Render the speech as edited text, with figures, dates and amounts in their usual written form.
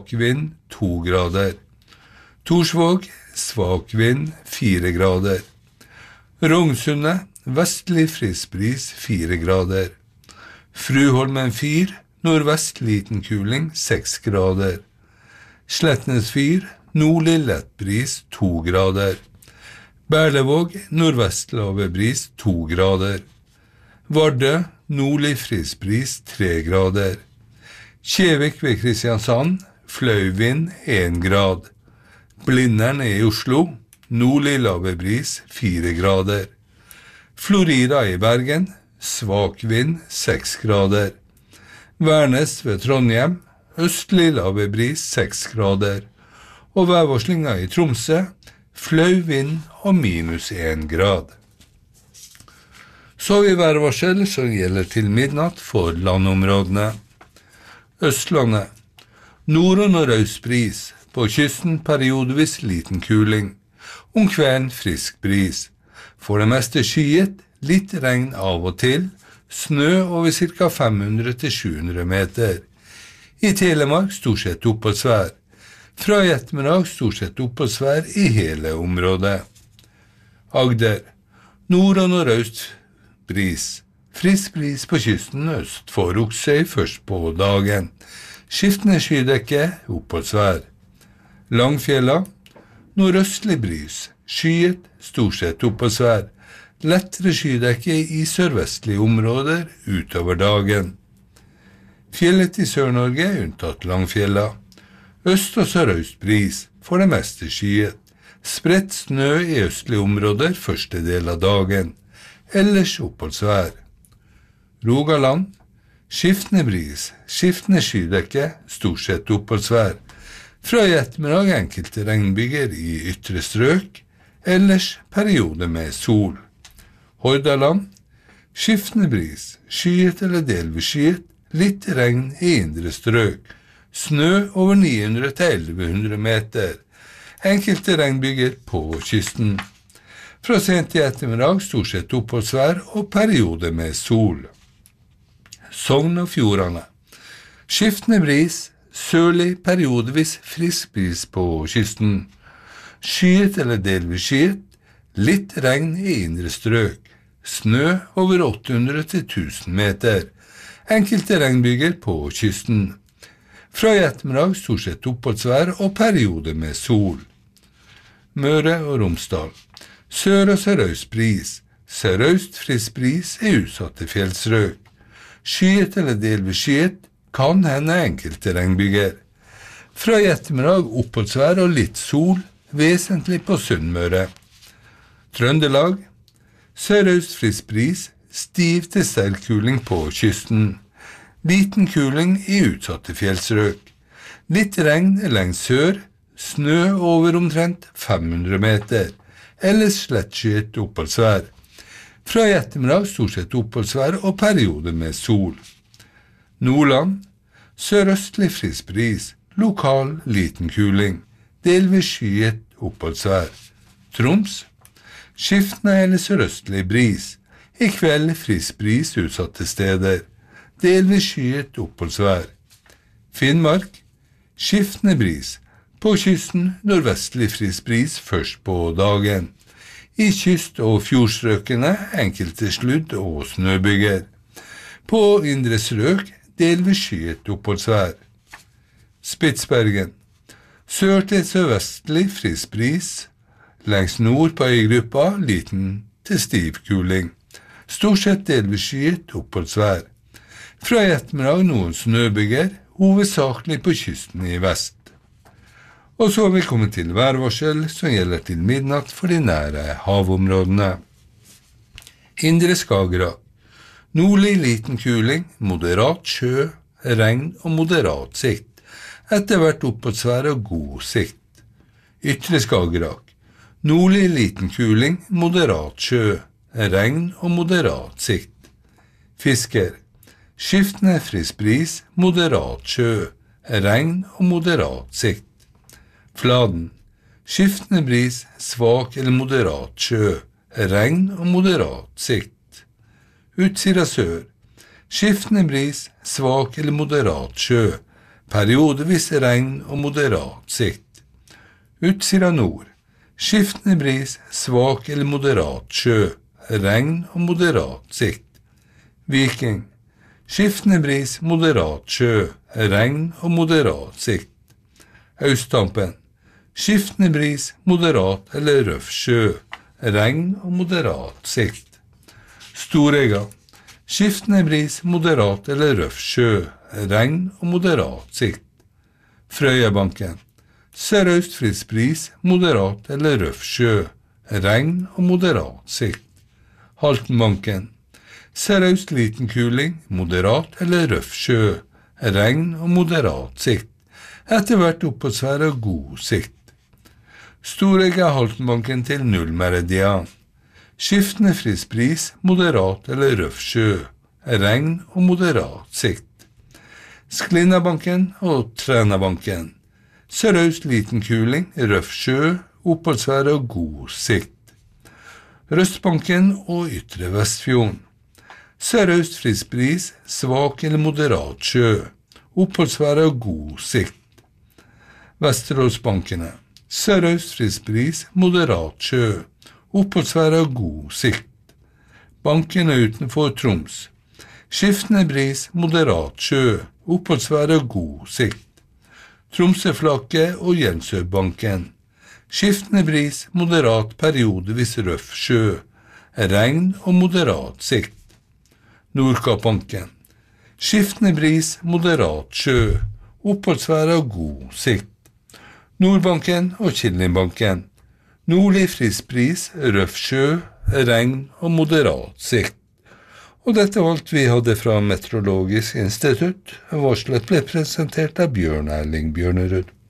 vind 2 grader. Torsvåg, svak vind 4 grader. Rogsundet, vestlig frisk bris 4 grader. Fruholmen 4, nordvest liten kuling 6 grader. Slettnes 4, nordlig lett bris 2 grader. Berlevåg, nordvestlave bris 2 grader. Vardø, nordlig frisk bris 3 grader. Kjevik ved Kristiansand, fløyvind 1 grad. Blindern i Oslo, nordlig lave bris 4 grader. Florida i Bergen, svak vind 6 grader. Værnes ved Trondheim, østlig lave bris 6 grader. Og værvarslinga i Tromsø, fløy vind og minus 1 grad. Så vi værvarsel som gjelder til midnatt for landområdene. Østlandet, nord- og nordøst bris, på kysten periodevis liten kuling. Om kvelden frisk bris. For det meste skyet, litt regn av og til, snø over ca. 500-700 meter. I Telemark stort sett oppholdsvær. Fra i ettermiddag stort sett oppholdsvær i hele området. Agder, nord- og nordøst bris. Frisk bris på kysten øst for Oksøy først på dagen. Skiftende skydekke, oppholdsvær. Langfjella, nordøstlig bris. Skyet, stort sett oppholdsvær. Lettere skydekke i sørvestlige områder utover dagen. Fjellet i Sør-Norge unntatt Langfjella. Øst- og sørøst bris, for det meste skyet. Spredt snø i østlige områder første del av dagen. Ellers oppholdsvær. Rogaland, skiftende bris, skiftende skydekke, stort sett oppholdsvær. Fra i ettermiddag enkelte regnbyger i ytre strøk, ellers periode med sol. Hordaland, skiftende bris, skyet eller delvis skyet, litt regn i indre strøk. Snø over 900-1100 meter. Enkelte regnbyger på kysten. Fra sent i ettermiddag stort sett oppholdsvær og periode med sol. Sogn og Fjordane. Skiftende bris, sørlig periodevis frisk bris på kysten. Skyet eller delvis skyet, litt regn i indre strøk. Snø over 800-1000 meter. Enkelte regnbyger på kysten. Fra i ettermiddag stort sett oppholdsvær og periode med sol. Møre og Romsdal. Sør- og sørøst bris. Sørøst frisk bris i utsatte fjellstrøk. Skyet eller delvis skyet, kan hende enkelte regnbyger. Fra i ettermiddag oppholdsvær og litt sol, vesentlig på Sunnmøre. Trøndelag. Sørøst frisk bris, stiv til sterk kuling på kysten. Liten kuling i utsatte fjellstrøk. Litt regn lengst sør, snø over omtrent 500 meter. Ellers slettskyet oppholdsvær. Fra i ettermiddag stort sett oppholdsvær og periode med sol. Nordland, sørøstlig frisk bris, lokal liten kuling, delvis skyet oppholdsvær. Troms, skiftende eller sørøstlig bris, i kveld frisk bris utsatte steder, delvis skyet oppholdsvær. Finnmark, skiftende bris, på kysten nordvestlig frisk bris først på dagen. I kyst- og fjordstrøkene enkelte sludd- og snøbyger. På indre strøk delvis skyet oppholdsvær. Spitsbergen. Sør til sørvestlig frisk bris. Lengst nord på øygruppa liten til stiv kuling. Stort sett delvis skyet oppholdsvær. Fra i ettermiddag noen snøbyger, hovedsakelig på kysten i vest. Og så har vi kommet til værvarsel som gjelder til midnatt for de nære havområdene. Indre Skagerrak. Nordlig liten kuling, moderat sjø, regn og moderat sikt. Etter hvert oppholdsvær og god sikt. Ytre Skagerrak. Nordlig liten kuling, moderat sjø, regn og moderat sikt. Fisker. Skiftende frisk bris, moderat sjø, regn og moderat sikt. Fladen. Skiftende bris, svak eller moderat sjø, regn og moderat sikt. Utsira sør. Skiftende bris, svak eller moderat sjø, periodevis regn og moderat sikt. Utsira nord, skiftende bris, svak eller moderat sjø, regn og moderat sikt. Viking, skiftende bris, moderat sjø, regn og moderat sikt. Austtampen, skiftende bris, moderat eller røff sjø, regn og moderat sikt. Storegga, skiftende bris, moderat eller røff sjø, regn og moderat sikt. Frøyabanken, sørøst frisk bris, moderat eller røff sjø, regn og moderat sikt. Haltenbanken, sørøst liten kuling, moderat eller røff sjø, regn og moderat sikt. Etter hvert oppåsvær og god sikt. Storegga Haltenbanken til nullmeridian. Skiftende frisk bris, moderat eller røff sjø, regn og moderat sikt. Sklinnabanken og Trænabanken. Sørøst liten kuling, røff sjø, oppholdsvær og god sikt. Røstbanken og Ytre Vestfjorden. Sørøst frisk bris, svak eller moderat sjø, oppholdsvær og god sikt. Vesteråsbankene. Sørøst frisk bris, moderat sjø, oppholdsvær og god sikt. Bankene utenfor Troms. Skiftende bris, moderat sjø, oppholdsvær og god sikt. Tromsøflaket og Gjensøbanken. Skiftende bris, moderat periodevis røff sjø, regn og moderat sikt. Nordkappbanken. Skiftende bris, moderat sjø, oppholdsvær og god sikt. Nordbanken og Killingbanken. Nordlig frisk bris, røff sjø, regn og moderat sikt. Og dette var alt vi hadde fra Meteorologisk institutt. Varselet ble presentert av Bjørn Erling Bjørnerud.